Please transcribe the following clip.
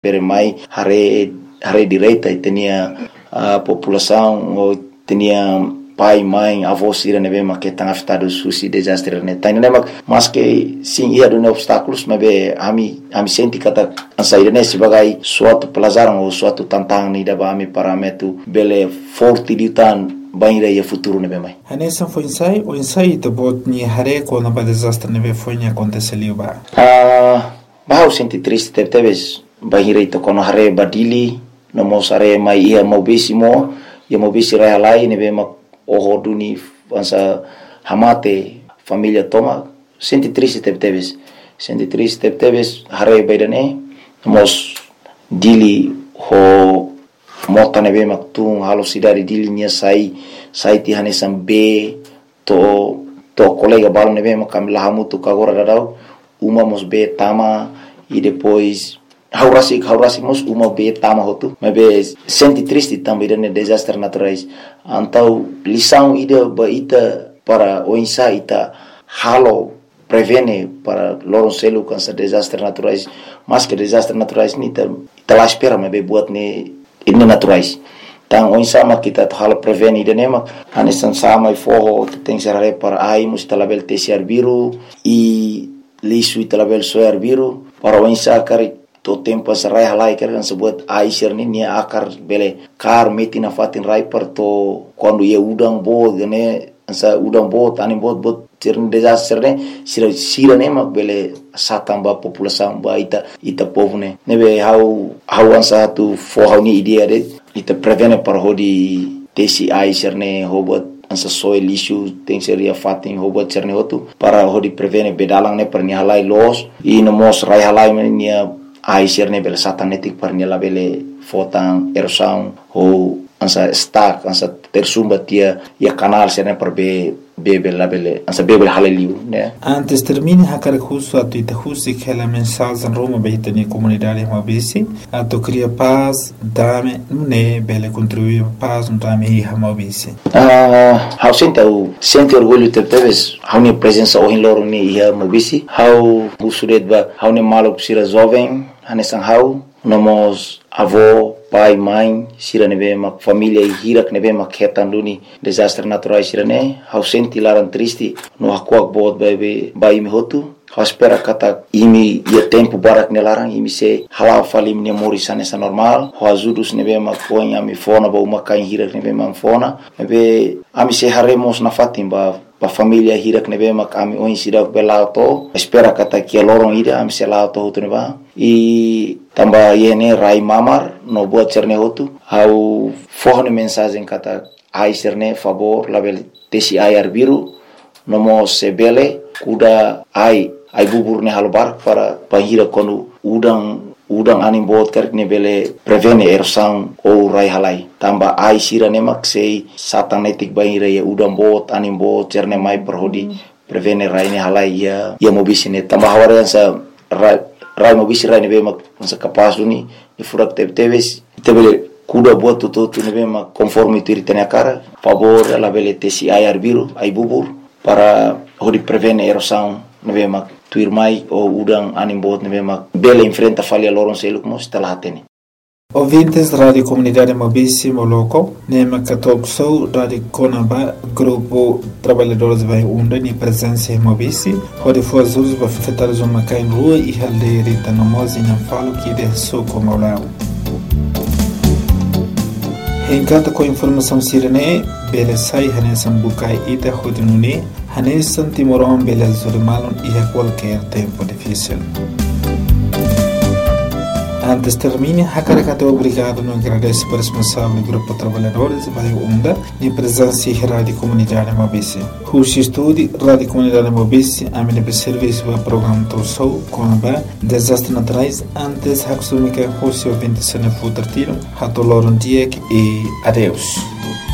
Beremai hare direita e tinha a população ou tinha pai, mãe, avô sira nebe ma que estão afetados suci desastre né. Tá neba mas que sim ia do obstáculos mas be ami senti kata ansaire né sebagai suatu pelajaran ou suatu tantangan ni daba ami parametu bele forte ditan banira ia futuro nebe mai. Hanessa foi o ensaio de bot ni hare quando ba desastre nebe foi ni aconteceu ba. Bah senti triste teves banira ito kono hare badili no mosare mai ia mobisimo ia mobisi rai lai nebe ma ohoduni ansa hamate família toma senti triste teves hare baidane mos dili ho mota nebe maktung halo sidari dili nia sai ti hanesam be to colega balo nebe makam lahamutu kagora dadau uma mos be tama e depois haurasi mos uma be tama hotu mas senti triste também de desastres naturais então lição ida baita para o insaita halo prevene para lorong selu cancer desastres naturais mas que desastres naturais ni tá lá espera mas be buat ne ini naturais tang o insama kita halo prevene ida nema anesan sama e forro tem serare para ai mus talabel tesiar biru e lisu talabel soar biru para o insakari to tempo sarai halai kan sebut aisir ni nia akar bele kar metina fatin rai per to quando ia udang bo gane ansa udang bo tani bot tirn desastre ne sira ne mak bele satamba população ba ita povo ne nebe how ansa tu for ni idea de ita prevene para hodi tesi aisir ne hobot ansa soil issue tem seria fatin hobot cerne hotu para hodi prevene bedalang ne per ni halai los e no mos rai halai nia aisir ne bel satanetik par nela bele fotang erosão ou ansa stack ansa tersumba tia ia canal serne par bele ansa bebel haleliu né. Antes termine hakar justo a tu husi que la mensagem en Roma behita ni comunidade mobisi a to cria paz dame ne bele contribuir paz dame hi mobisi. How sente orgulho teves how ni presença o in loro ni hi mobisi how usudet ba how ni malo sira jovem hanesan how nomos avô pai mãe sira nebe mak família hirak nebe mak hetanduni desastre naturais sira ne how senti laran triste no hakuak bot bai mi hotu how espera kata imi ia tempo barak nelarang imi se halau falim ni morisane sa normal how azudus nebe mak poin ami fona ba uma kain hirak nebe mak fona nebe ami se haremos na fatim ba família hirak nebe mak ami oin sidak belauto espera kata kia lorong ida ami se lauto hotu neba e tambah yene rai mamar no buat cerne hotu how forne mensagem kata ai cerne favor label tesi air biru nomo sebele kuda ai bubur ne halobar para pahira konu udang anim bot kerk ne bele prevene erosão ou rai halai tambah ai sira ne mak sei satanetik bahira ya udang bot anim bot cerne mai perhodi prevene rai ne halai ya mobisine tambah hawarian sa rai mobisi rai nebe mak masa kapasu ni furak teves tebele kuda buat tutu nebe mak conforme tu ritene cara favor la bele tesi air biru ai bubur para hodi prevene erosão nebe mak tuir mai ou udang anim bot nebe mak bele enfrenta falha lorong seluk mos talatene. Ouvintes da Rádio Comunidade Mobisi Moloco, Nema Catok Sou, Rádio Conaba, Grupo Trabalhadores Vai Unda, ni presença em Mobisi, onde foi as usos para afetar uma cain rua e halderita no mozinha falo que de sou como lá. Encanta com informação sirene, bele sai hanesan bukai ita hodinune, hanesan timoron bele zurimalon e a qualquer tempo difícil. Antes termine, Hakarakato obrigado no agradece por responsável do Grupo Trabalhadores Vai Unda e presença em Rádio Comunidade Mobisi. Rushi Estúdio, Rádio Comunidade Mobisi, a minha serviço para o programa Torsou, Conaba, Desastres Naturais, antes Haksumika Rushi ouvinte se ne futartiro, Hatoloron Diek e adeus.